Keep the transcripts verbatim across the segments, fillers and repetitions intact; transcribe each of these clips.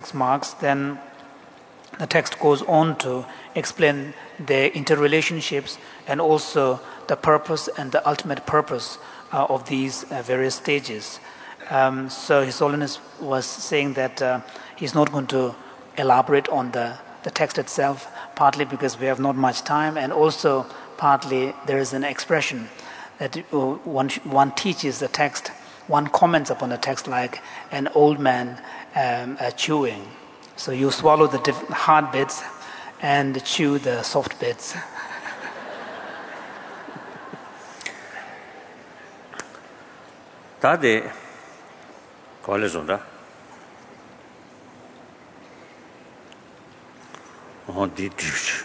six marks, then the text goes on to explain the interrelationships and also the purpose and the ultimate purpose uh, of these uh, various stages. Um, so His Holiness was saying that uh, he's not going to elaborate on the, the text itself, partly because we have not much time, and also partly there is an expression that one, one teaches the text, one comments upon the text like an old man um, uh, chewing. So you swallow the diff- hard bits and chew the soft bits. 다들 걸려준다. 어디 뒤지?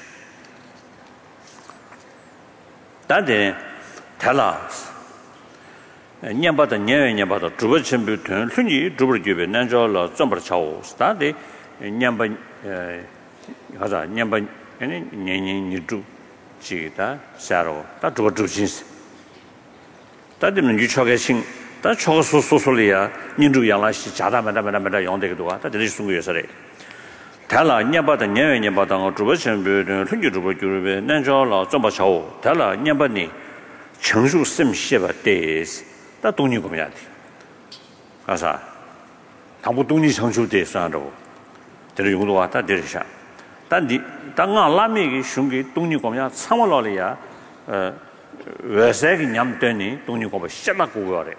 다들 달라스. 년바다 년에 년바다 주버 전부터 흔히 주버 주베 난저로 점버 차오. 다들 년바 에 하자 년바 아니 년년 유주 지다 샤로 다 주버 주신스. 다들은 유초게 신 다 초소 소소리야 민주 양라시 자다마다마다 용되기도가 다들 중국에서래 달라 년바다 년에 년바다 주버 전부터 흔히 주버 주베 난저로 점버 차오. 달라 년바니 청수 셈시바 데스 다 독립 공야지. 가서 당부 독립 청수대 산으로 들 용도 왔다 들으셔. 단디 당아 라미기 슝기 독립 공야 참월로리야 어 외세기 냠더니 독립 공부 시작하고 그래.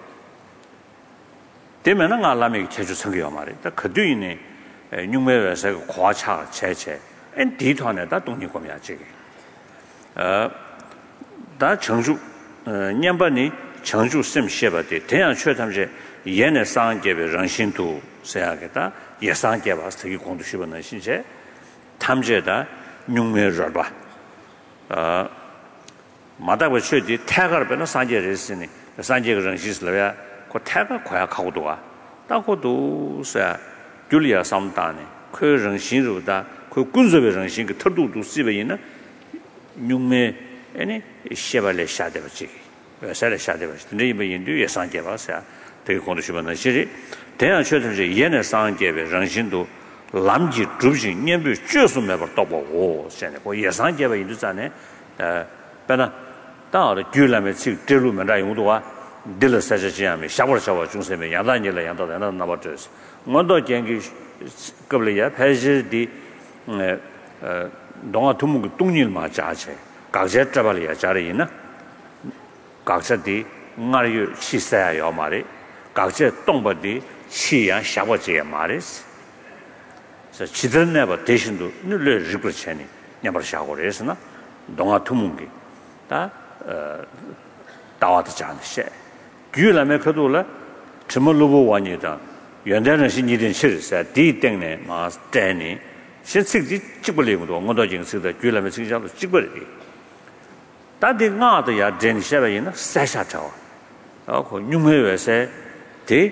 되면은 알라미기 제주 성교 말이야. 그 뒤에 육매외세가 과차 제체 엔 뒤편에다 독립 공야지. 어다 청수 어 년반이 청주 셈시바데 대양 최탐제 예내 상계의 정신도 세야겠다. 예상계와 스기 공도시번은 신체 탐제다 육매저바 어 마다고 최디 태가를 변한 상계를 상계의 정신을 그 태가 과약하고도가 따고도 세 줄리아 삼단에 그 정신으로다 그 군수의 정신 그 터도도 쓰베 있는 육매 아니 시발레 샤데버지 샤레 샤데버지 근데 이번 인도 예상계 봐서 되게 공도시번은 시리 대양 최선제 예내 상계의 정신도 남지 주지 년비 주스 매버 떠보고现在그 예상계의 인도잖아요 어 배나 다를 줄라면 지 들루면 다 용도가 들을 사자지하면 샤버 샤버 중세면 야단이라 야단다 나버져서 뭐도 경기 급리야 패지디 어 동아 두문 동일 맞아체 각제 잡아리야 자리이나 각제디 나리 시사야 말이 각제 동버디 시야 샤버지에 말이스 그래서 지들내버 대신도 늘려 리그체니 냐버샤고래서나 동아 두문기 다 다와도 잔세 규라면 그도라 점을로고 와니다 연대는 신이든 실사 디 때문에 마 때니 실직이 찍불리고도 뭐도 진스다 규라면 진짜로 찍불리 다디 나도야 전시하이나 사샤죠 어그 육매외세 대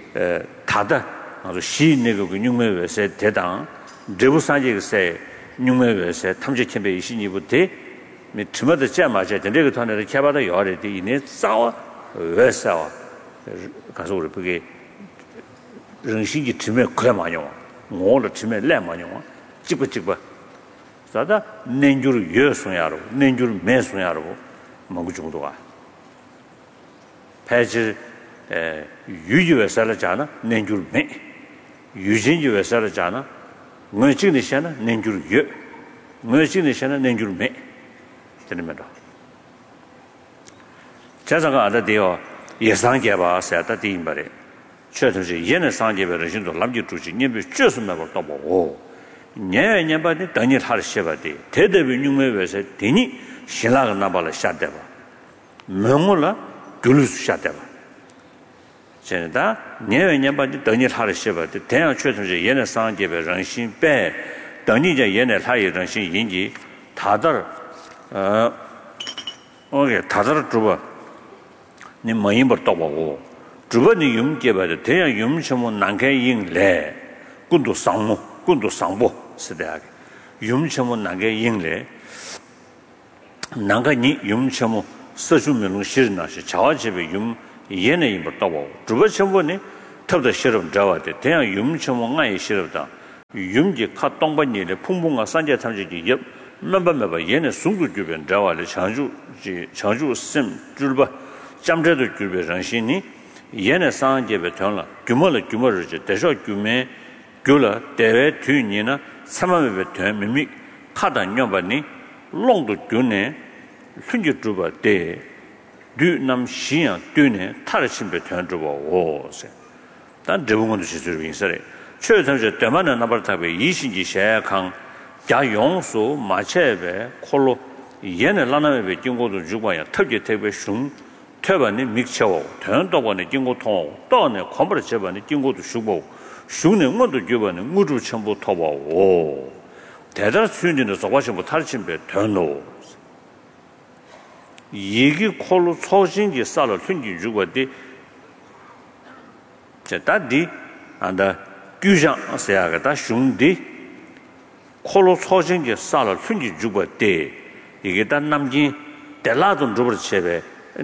다다 아주 시내고 육매외세 대당 대부산지세 육매외세 탐지 캠페 이십이부터 미트마다 제마제 내가团에 개발다 요래디 이네 싸워 왜싸워 가서 우리 그게 정신이 팀에 그래 많이 와 뭐를 팀에 내 많이 와 찍고 찍고 자다 nenjuru 여송야로 nenjuru 매송야로 먹고 정도가 패지 에 유유에서잖아 nenjuru 매 유진유에서잖아 뭐지니잖아 nenjuru 여 뭐지니잖아 nenjuru 매 되는면도 자자가 알아대요 예상계바 세다 디임바레 최선지 예는 상계베를 신도 남지 주지 님이 쥐었으면 또 보고 녀녀바데 단일 하르셔바데 대대비 육매에서 되니 신라가 나발을 샷대봐 명물라 둘수 샷대봐 제가 녀녀바데 단일 하르셔바데 대양 최선지 예는 상계베 정신 빼 단이제 예는 하이 정신 인지 다들 어, 오케이, 다들 주버. 니 뭐임버 또 보고. 주버니 юм께봐도 대야 юм처럼 난게잉래. 군도 상무, 군도 상보 쓰대하게. юм처럼 난게잉래. 난가니 юм처럼 서주면은 싫나시. 자와집에 용 얘네 임버 또 보고. 주버 처음에 탑도 싫음 잡아대. 대야 юм처럼 나이 싫다. yumji ka tongpa nyele pungpunga sanje tamjiki yep meba meba yene sungdu gyuben drawale changju changju sim julba jamjedo gyube rangshini yene sanjebe tonla gyumala gyumarje desho gyume gyula dewe tuyina samamebe tön mimik kada nyobani longdu gyune sunji juba de du nam shiya dune tarachimbe tön juba ose 단 대부분도 지수를 인사래 최선제 때만은 나버타베 이신지 샤강 자용수 마체베 콜로 얘네 라나베经过도 주고야 특히特别 슝 퇴반이 믹쳐오 된도번에经过통 또네 컴버를 제반이经过도 주고 슝네 뭐도 주반이 무주 전부 토바오 대단 수준의 저것이 뭐 탈침베 된노 얘기 콜로 초신지 살을 튕기 주고디 제다디 안다 규장 세야가다 슝디 콜로 초진게 살을 튕기 주고대 이게 단 남기 델라돈 주버 체베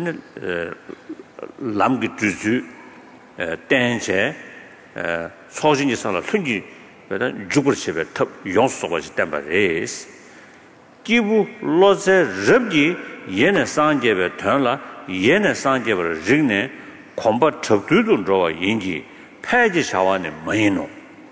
람기 주주 땡제 초진게 살을 튕기 베다 주버 체베 탑 용소가 있단바레스 기부 로제 럽기 얘네 상제베 턴라 얘네 상제베 징네 콤바 접두도 저와 인지 폐지 샤와네 뭐이노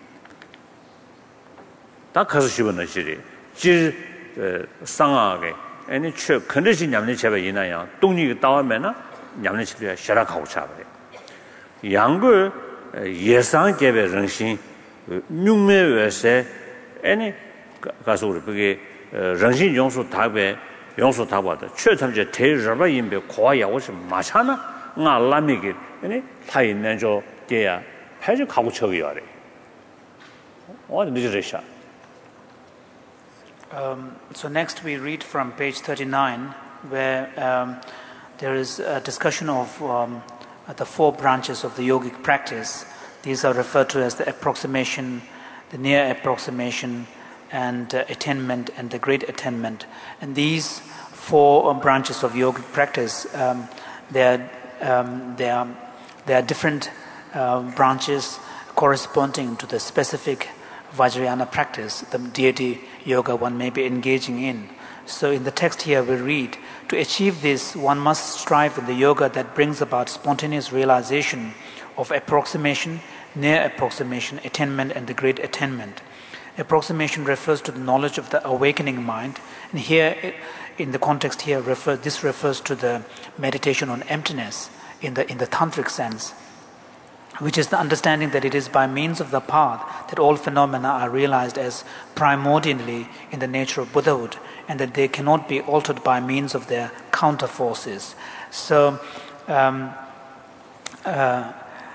다 가서 집어넣으 시리 지 상하게 아니 최 컨디션 냠네 제가 이나야 똥이 따오면은 냠네 집에 셔락하고 차버려 양거 예상 개별 정신 육매외세 아니 가서 우리 그게 정신 용수 답에 용수 답하다 최탐제 대저바 인배 고아야 오시 마찬아 nga lamigi ni tai nenjo geya paje 가고 저기 와래 어디 늦으셔 Um so next we read from page thirty-nine where um, there is a discussion of um, the four branches of the yogic practice. These are referred to as the approximation, the near approximation, and uh, attainment and the great attainment. And these four um, branches of yogic practice um, they are Um, there, are, there are different uh, branches corresponding to the specific Vajrayana practice, the deity yoga one may be engaging in. So in the text here we read, to achieve this one must strive in the yoga that brings about spontaneous realization of approximation, near approximation, attainment and the great attainment. Approximation refers to the knowledge of the awakening mind, and here it, in the context here, refer, this refers to the meditation on emptiness in the in the tantric sense, which is the understanding that it is by means of the path that all phenomena are realized as primordially in the nature of Buddhahood, and that they cannot be altered by means of their counter forces. So, um, uh,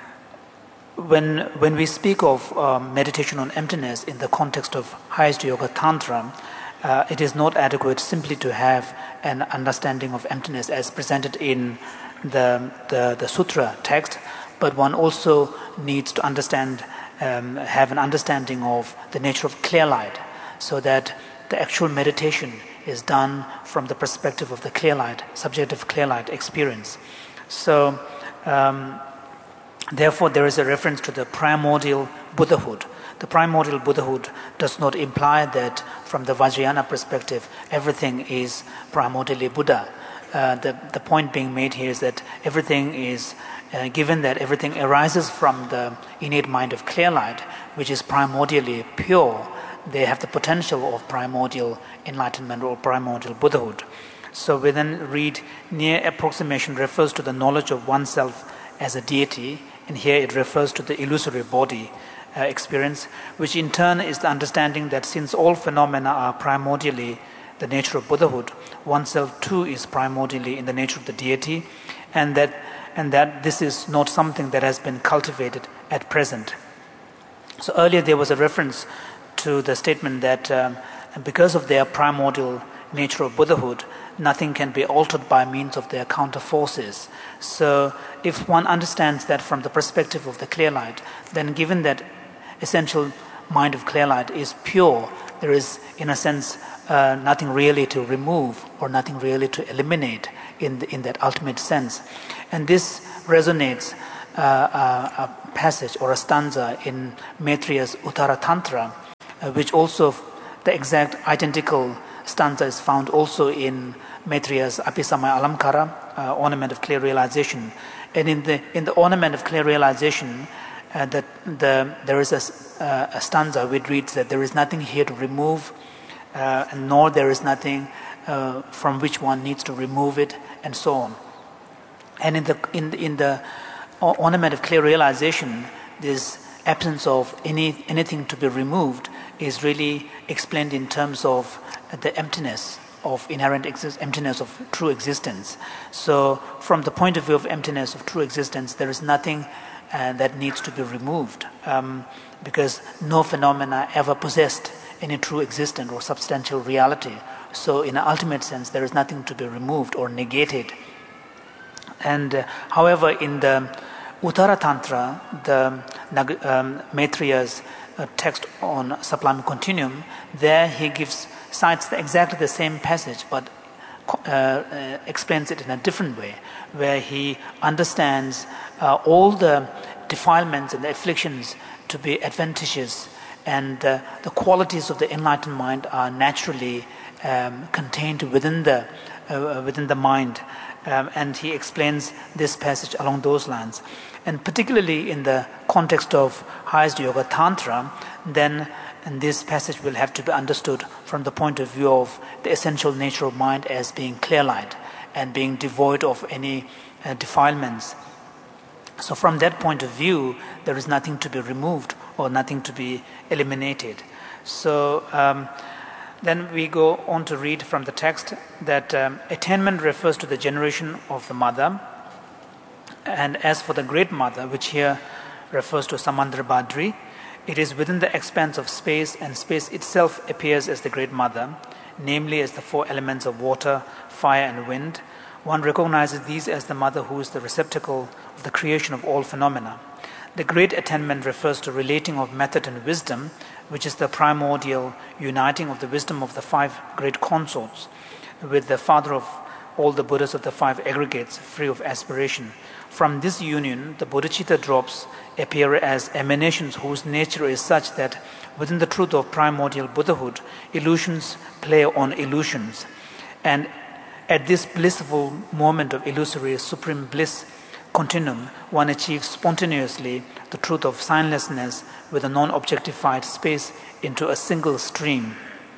when when we speak of um, meditation on emptiness in the context of highest yoga tantra, Uh, it is not adequate simply to have an understanding of emptiness as presented in the, the, the sutra text, but one also needs to understand, um, have an understanding of the nature of clear light, so that the actual meditation is done from the perspective of the clear light, subjective clear light experience. So, um, therefore, there is a reference to the primordial Buddhahood. The primordial Buddhahood does not imply that from the Vajrayana perspective everything is primordially Buddha. Uh, the, the point being made here is that everything is, uh, given that everything arises from the innate mind of clear light, which is primordially pure, they have the potential of primordial enlightenment or primordial Buddhahood. So we then read, near approximation refers to the knowledge of oneself as a deity, and here it refers to the illusory body Uh, experience, which in turn is the understanding that since all phenomena are primordially the nature of Buddhahood, oneself too is primordially in the nature of the deity, and that and that this is not something that has been cultivated at present. So earlier there was a reference to the statement that um, because of their primordial nature of Buddhahood, nothing can be altered by means of their counter forces. So if one understands that from the perspective of the clear light, then given that essential mind of clear light is pure, there is in a sense uh, nothing really to remove or nothing really to eliminate in the, in that ultimate sense. And this resonates uh, a, a passage or a stanza in Maitriya's Uttara Tantra, uh, which also the exact identical stanza is found also in Maitreya's Apisamaya Alamkara, uh, Ornament of Clear Realization. And in the in the Ornament of Clear Realization, uh, that the there is a, uh, a stanza which reads that there is nothing here to remove, uh, nor there is nothing uh, from which one needs to remove it, and so on. And in the in the, in the Ornament of Clear Realization, this absence of any anything to be removed is really explained in terms of the emptiness of inherent exist- emptiness of true existence. So from the point of view of emptiness of true existence, there is nothing uh, that needs to be removed, um, because no phenomena ever possessed any true existent or substantial reality. So in an ultimate sense, there is nothing to be removed or negated. And uh, however, in the Uttara Tantra, the um, Maitreya's uh, text on Sublime Continuum, there he gives cites the, exactly the same passage, but uh, uh, explains it in a different way, where he understands uh, all the defilements and the afflictions to be adventitious, and uh, the qualities of the enlightened mind are naturally um, contained within the uh, within the mind. Um, and he explains this passage along those lines. And particularly in the context of highest yoga tantra, then and this passage will have to be understood from the point of view of the essential nature of mind as being clear light and being devoid of any uh, defilements. So from that point of view, there is nothing to be removed or nothing to be eliminated. So um, then we go on to read from the text that um, attainment refers to the generation of the mother. And as for the great mother, which here refers to Samandra Badri, it is within the expanse of space, and space itself appears as the great mother, namely as the four elements of water, fire, and wind. One recognizes these as the mother who is the receptacle of the creation of all phenomena. The great attainment refers to relating of method and wisdom, which is the primordial uniting of the wisdom of the five great consorts with the father of all the Buddhas of the five aggregates, free of aspiration. From this union, the bodhicitta drops appear as emanations whose nature is such that within the truth of primordial Buddhahood, illusions play on illusions. And at this blissful moment of illusory supreme bliss continuum, one achieves spontaneously the truth of signlessness with a non-objectified space into a single stream.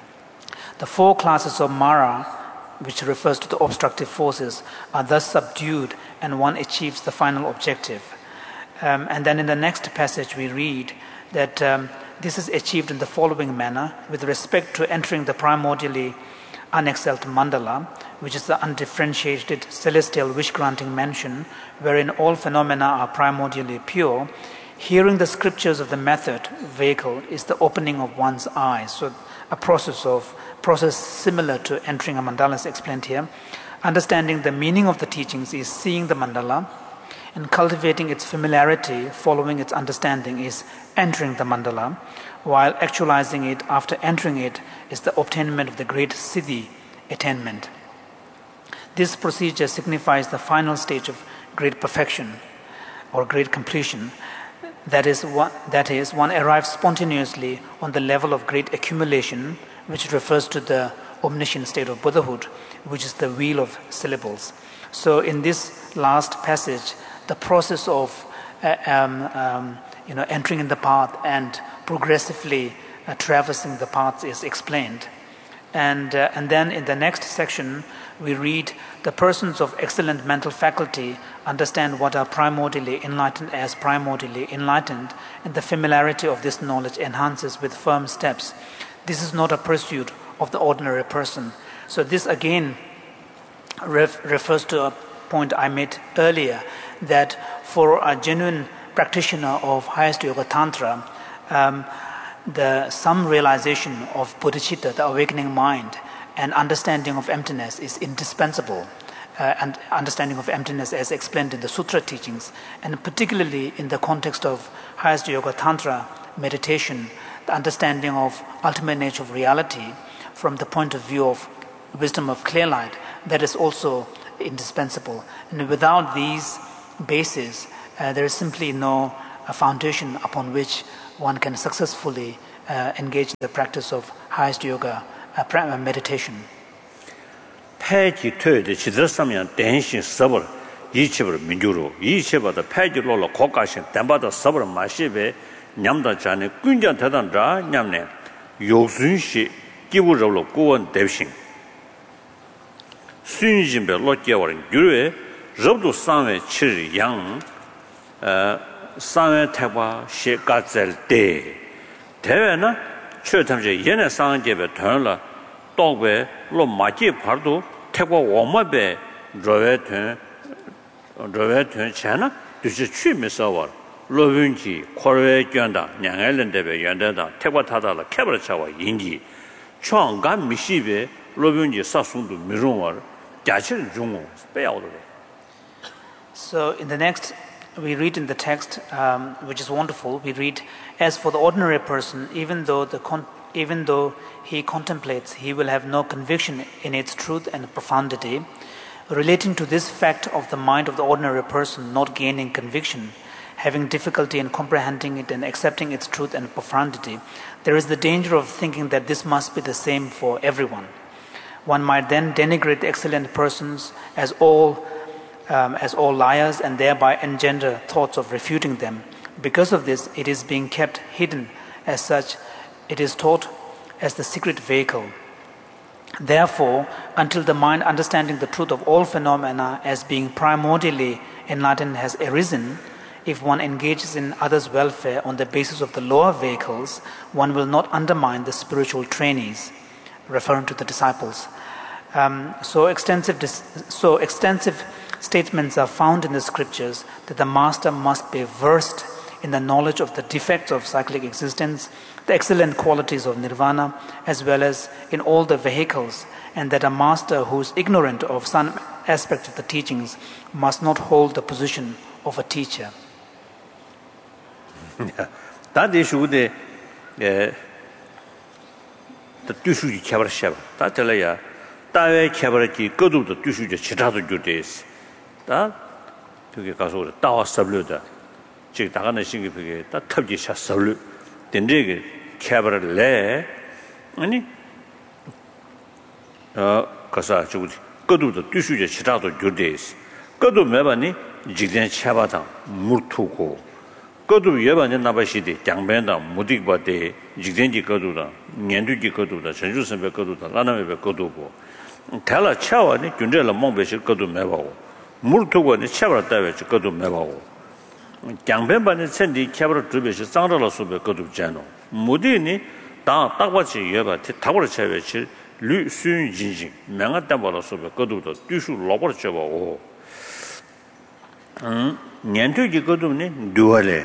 The four classes of Mara, which refers to the obstructive forces, are thus subdued, and one achieves the final objective. Um, and then in the next passage we read that um, this is achieved in the following manner with respect to entering the primordially unexcelled mandala, which is the undifferentiated celestial wish-granting mansion wherein all phenomena are primordially pure. Hearing the scriptures of the method vehicle is the opening of one's eyes. So a process of process similar to entering a mandala is explained here. Understanding the meaning of the teachings is seeing the mandala, and cultivating its familiarity, following its understanding, is entering the mandala, while actualizing it after entering it is the obtainment of the great siddhi attainment. This procedure signifies the final stage of great perfection or great completion. That is, one, that is, one arrives spontaneously on the level of great accumulation, which refers to the omniscient state of Buddhahood, which is the wheel of syllables. So in this last passage, the process of uh, um, um, you know, entering in the path and progressively uh, traversing the paths is explained. And, uh, and then in the next section, we read, the persons of excellent mental faculty understand what are primordially enlightened as primordially enlightened, and the familiarity of this knowledge enhances with firm steps. This is not a pursuit of the ordinary person. So this again ref- refers to a point I made earlier, that for a genuine practitioner of highest yoga tantra, um, the some realization of bodhicitta, the awakening mind, and understanding of emptiness is indispensable. Uh, and understanding of emptiness as explained in the sutra teachings, and particularly in the context of highest yoga tantra meditation, the understanding of ultimate nature of reality from the point of view of wisdom of clear light, that is also indispensable. And without these bases, uh, there is simply no uh, foundation upon which one can successfully uh, engage in the practice of highest yoga uh, pra- uh, meditation. 패지 토요일 지들었으면 대신 서버 이치버 민주로 이치버다 패지로로 고가신 담바다 서버 마시베 냠다 자네 군전 대단자 냠네 요순시 기부로로 고원 대신 순진베 로께워는 유르에 접도 상외 칠양 어 상외 태과 시가젤때 대회나 최탐제 예내 상계베 던라 또베 로마지 바도 태과 오마베 로웨튼 로웨튼 차나就是취미서 와 로빈지 코르웨 견다 냥엘렌데베 연다다 태과 타다라 캐버차와 인지 총감 미시베 로빈지 사순도 미롱와 자칠 중고 빼야오도. So in the next, we read in the text, um, which is wonderful. We read, "As for the ordinary person, even though the con- even though he contemplates, he will have no conviction in its truth and profundity." Relating to this fact of the mind of the ordinary person not gaining conviction, having difficulty in comprehending it and accepting its truth and profundity, there is the danger of thinking that this must be the same for everyone. One might then denigrate excellent persons as all Um, as all liars and thereby engender thoughts of refuting them. Because of this, it is being kept hidden. As such, it is taught as the secret vehicle. Therefore, until the mind understanding the truth of all phenomena as being primordially enlightened has arisen, if one engages in others' welfare on the basis of the lower vehicles, one will not undermine the spiritual trainees, referring to the disciples. Um, so extensive, dis- so extensive statements are found in the scriptures that the master must be versed in the knowledge of the defects of cyclic existence, the excellent qualities of nirvana, as well as in all the vehicles, and that a master who is ignorant of some aspect of the teachings must not hold the position of a teacher. That is what the the tushuji chabarshaba. That telaya tawe chabaraki kodu the tushuji chitado judes. 다 저기 가서 따와 섭류다. 즉 다가는 신기하게 다 탑지 샷 섭류. 된데게 캐버를 내 아니 어 가서 저기 거두도 뒤슈제 치라도 줄데스. 거두 매반이 직전 차바다 물투고 거두 예반이 나바시데 장변다 무딕바데 직전지 거두다 년두지 거두다 전주선배 거두다 라나메베 거두고 달라 차와니 준절라 몽베시 거두 매바고 물투고는 차버를 따외지 거두 매바고 장변반의 천디 차버를 두베시 쌍라로 수베 거두잖아 무디니 다 딱바치 예바 타버를 차외치 류순진진 명았다버로 수베 거두도 뒤슈 로버를 쳐보고 음 년투지 거두니 두월에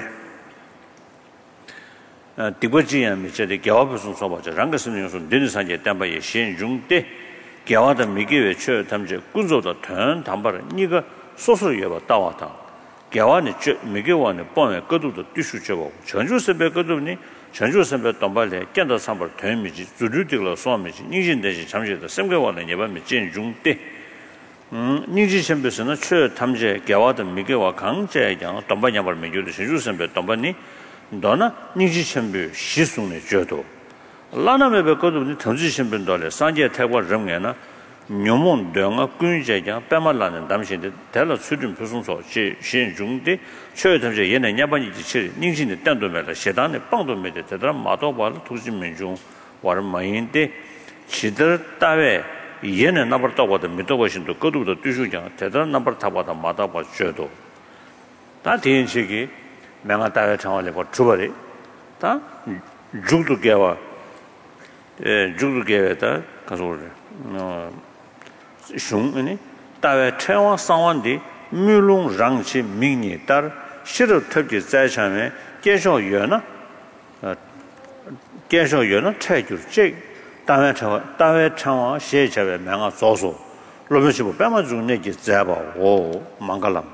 아 디버지야 미쳐데 겨워서 소바자 랑가스는 데르산제 담바에 신중대 겨와다 미게외 쳐 담제 군조도 턴 담바를 니가 소소 예바 따와다 겨와니 저 미게와니 뻔에 거두도 뒤슈 쳐보고 전주선배 거두니 전주선배 담발에 깬다 삼벌 되미지 주류들로 소미지 니진대지 잠시도 생겨와는 예바미 진중대 음 니지 선배서는 최 탐제 겨와다 미게와 강제장 담바냐벌 미주도 전주선배 담바니 너나 니지 선배 시송의 저도 라나메베 거두니 던지 선배들에 산제 태과 정에나 뇽몬 등아 군제장 빼말라는 담신데 달러 수준 표송소 시 신중대 최 탐제 예내 냐반이 지치 닝신의 단도메라 세단의 빵도메데 대단 마도발 투진민중 와르 마인데 지들 따외 얘는 나버다고도 믿어보신도 거두도 뒤주장 대단 나버 타바다 마다바 줘도 다 대인식이 명아 따외 창원에 거 주버리 다 죽도 개와 에 죽도 개다 가서 어 슝니 따외 최원 상원디 뮤롱 랑치 미니 따 실을 특히 자산에 계속 연나 어 계속 연나 차이줄单位厂单位厂写下来名啊早说罗宾是不百分之那个在吧哦忙个了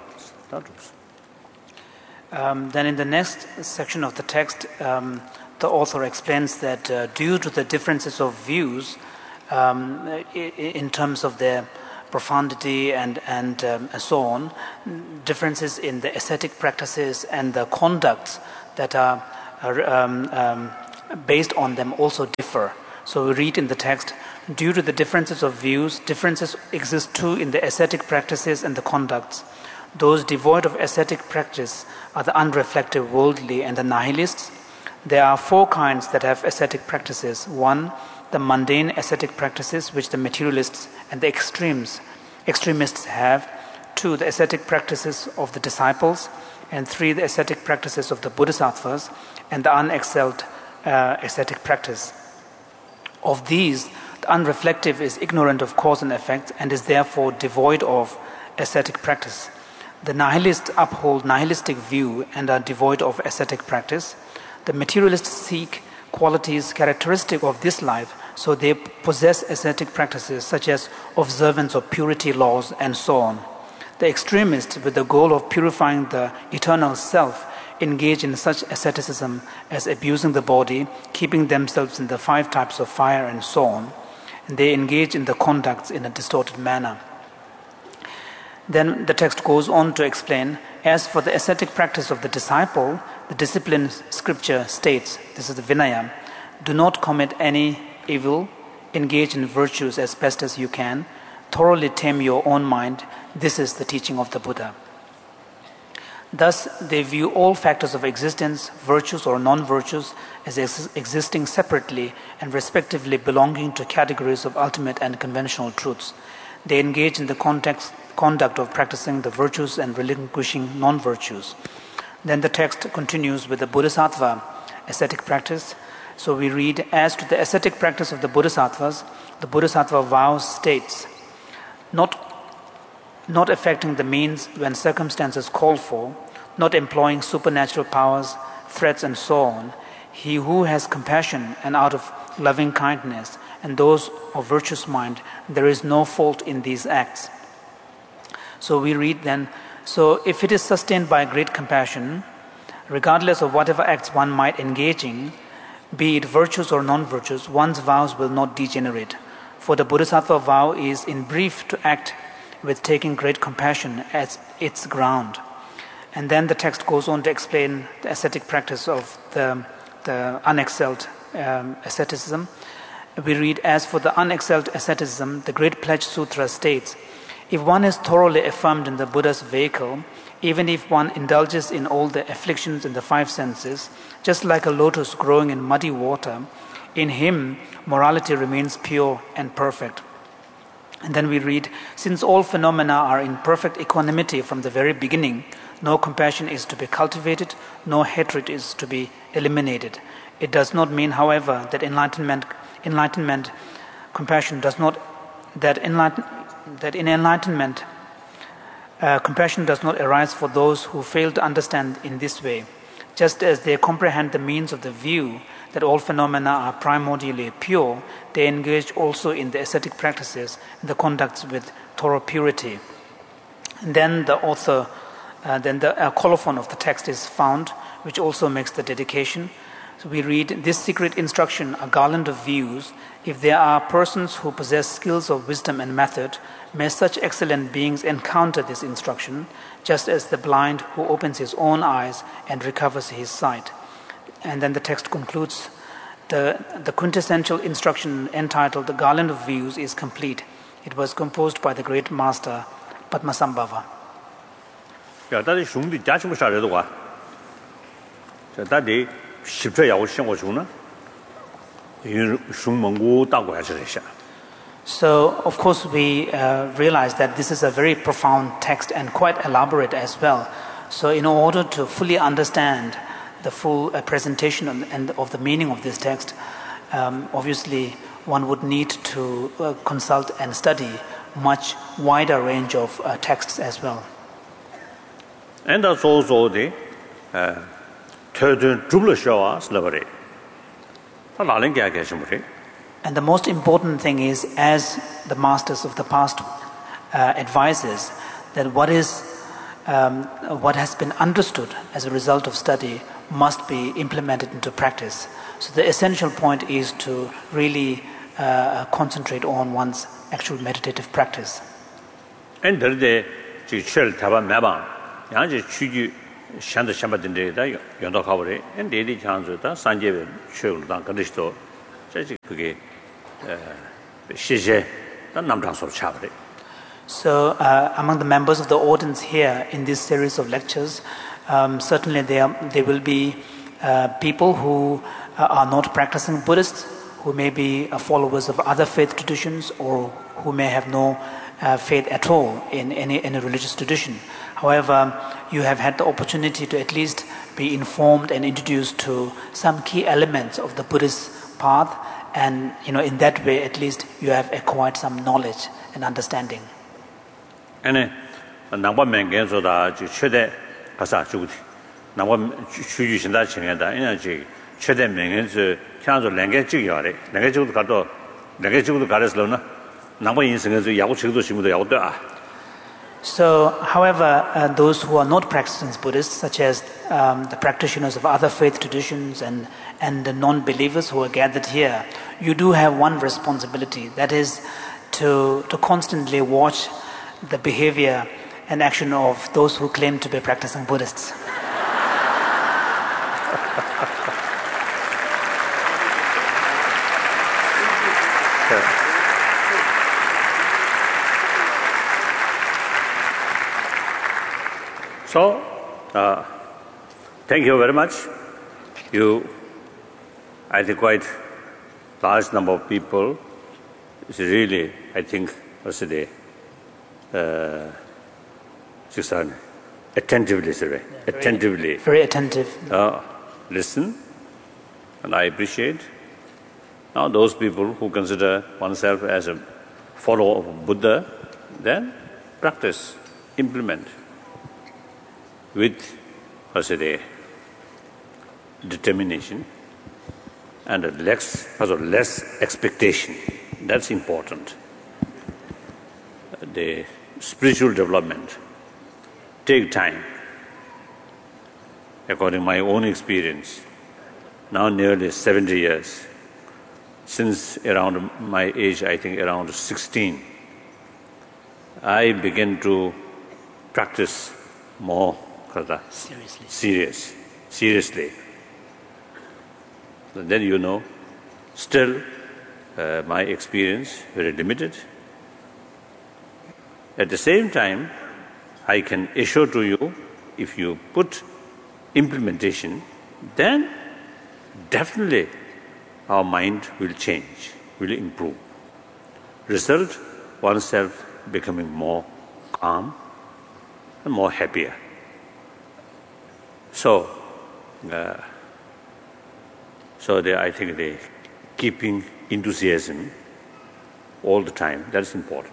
Um, then in the next section of the text, um, the author explains that uh, due to the differences of views um, in, in terms of their profundity and, and, um, and so on, differences in the ascetic practices and the conducts that are, are um, um, based on them also differ. So we read in the text, due to the differences of views, differences exist too in the ascetic practices and the conducts. Those devoid of ascetic practice are the unreflective, worldly, and the nihilists. There are four kinds that have ascetic practices. One, the mundane ascetic practices, which the materialists and the extremes, extremists have. Two, the ascetic practices of the disciples. And three, the ascetic practices of the bodhisattvas and the unexcelled uh, ascetic practice. Of these, the unreflective is ignorant of cause and effect and is therefore devoid of ascetic practice. The nihilists uphold nihilistic view and are devoid of ascetic practice. The materialists seek qualities characteristic of this life, so they possess ascetic practices such as observance of purity laws and so on. The extremists, with the goal of purifying the eternal self, engage in such asceticism as abusing the body, keeping themselves in the five types of fire and so on. And they engage in the conducts in a distorted manner. Then the text goes on to explain, as for the ascetic practice of the disciple, the discipline scripture states, this is the Vinaya, do not commit any evil, engage in virtues as best as you can, thoroughly tame your own mind. This is the teaching of the Buddha. Thus, they view all factors of existence, virtues or non-virtues, as ex- existing separately and respectively belonging to categories of ultimate and conventional truths. They engage in the context, conduct of practicing the virtues and relinquishing non-virtues. Then the text continues with the bodhisattva ascetic practice. So we read, as to the ascetic practice of the bodhisattvas, the bodhisattva vow states, not not affecting the means when circumstances call for, not employing supernatural powers, threats, and so on. He who has compassion and out of loving kindness, and those of virtuous mind, there is no fault in these acts. So we read then, so if it is sustained by great compassion, regardless of whatever acts one might engage in, be it virtues or non-virtues, one's vows will not degenerate. For the bodhisattva vow is, in brief, to act with taking great compassion as its ground. And then the text goes on to explain the ascetic practice of the, the unexcelled um, asceticism. We read, as for the unexcelled asceticism, the Great Pledge Sutra states, if one is thoroughly affirmed in the Buddha's vehicle, even if one indulges in all the afflictions in the five senses, just like a lotus growing in muddy water, in him morality remains pure and perfect. And then we read, since all phenomena are in perfect equanimity from the very beginning, no compassion is to be cultivated, no hatred is to be eliminated. It does not mean, however, that enlightenment, enlightenment, compassion does not, that, enlighten, that in enlightenment, uh, compassion does not arise for those who fail to understand in this way. Just as they comprehend the means of the view that all phenomena are primordially pure, they engage also in the ascetic practices and the conducts with thorough purity. And then the author, uh, then the uh, colophon of the text is found, which also makes the dedication. So we read, this secret instruction, a garland of views, if there are persons who possess skills of wisdom and method, may such excellent beings encounter this instruction, just as the blind who opens his own eyes and recovers his sight. And then the text concludes, the, the quintessential instruction entitled The Garland of Views is complete. It was composed by the great master Padmasambhava. 야, 다들 중디 자치고 살려도 와. 자, 다들 십자야고 생活 중나. 이 중문고 따고 해서 되셔. So, of course, we uh, realize that this is a very profound text and quite elaborate as well. So, in order to fully understand the full uh, presentation and, and of the meaning of this text, um, obviously, one would need to uh, consult and study much wider range of uh, texts as well. And that's also the third double show slavery. And the most important thing is, as the masters of the past uh, advises, that what is um, what has been understood as a result of study must be implemented into practice. So the essential point is to really uh, concentrate on one's actual meditative practice. And there the chel taba mabang, yang ji chu ju Shanda Shamadinde, Yondo Kavare, and Dedi Chanzuta, Sanjev, Shuldan, Kadisto, Jajikugi, Shije, the Namdans of Chavre. So, uh, among the members of the audience here in this series of lectures, um, certainly there, there will be uh, people who uh, are not practicing Buddhists, who may be uh, followers of other faith traditions, or who may have no uh, faith at all in any, any religious tradition. However, you have had the opportunity to at least be informed and introduced to some key elements of the Buddhist path, and you know, in that way, at least you have acquired some knowledge and understanding. And Namba Mengen so that Chede Kasa Chudi. Namba Chuju Shinda Chingada, Energy, Chede Mengen, Chanzo Language Yare, Language Kato, Language Karaslona, Namba Insings, Yachu Shimu Yauda. So, however, uh, those who are not practicing Buddhists, such as um, the practitioners of other faith traditions and, and the non-believers who are gathered here, you do have one responsibility, that is to, to constantly watch the behavior and action of those who claim to be practicing Buddhists. So, uh, thank you very much. You, I think, quite large number of people. It's really, I think, what's the day? Uh, just uh, attentively, sorry, yeah, very, attentively. Very attentive. Uh, listen, and I appreciate. Now, those people who consider oneself as a follower of Buddha, then practice, implement with, what's the day, determination and a less, also less expectation. That's important. The spiritual development take time. According to my own experience, now nearly seventy years, since around my age, I think around sixteen, I began to practice more seriously. serious, seriously. And then you know, still uh, my experience very limited. At the same time, I can assure to you, if you put implementation, then definitely our mind will change, will improve. Result, oneself becoming more calm and more happier. So, uh, so they, I think the keeping enthusiasm all the time, that's important.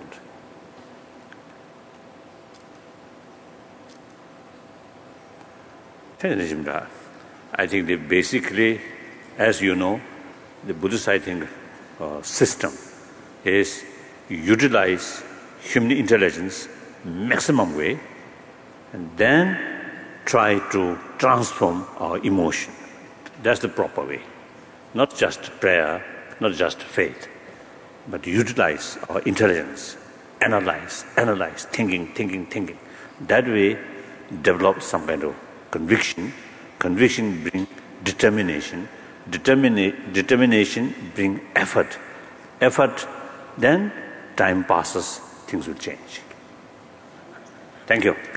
I think that basically, as you know, the Buddhist, I think, uh, system is utilize human intelligence maximum way and then try to transform our emotion. That's the proper way. Not just prayer, not just faith, but utilize our intelligence, analyze, analyze, thinking, thinking, thinking. That way, develop some kind of conviction. Conviction bring determination. Determina- determination bring effort. Effort, then time passes, things will change. Thank you.